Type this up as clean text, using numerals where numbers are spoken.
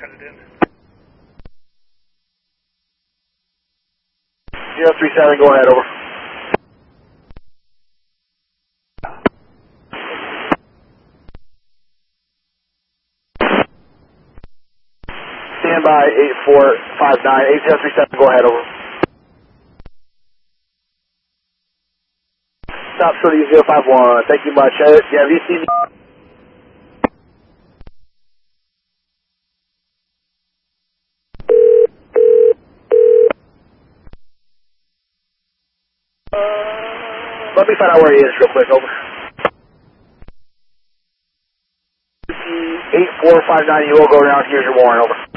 cut it in. 037, go ahead, over. Stand by 8459, 8037, go ahead, over. Stop short of 051, thank you much. Yeah, VCV. Let me find out where he is real quick, over. 8459, you will go around, here's your warrant, over.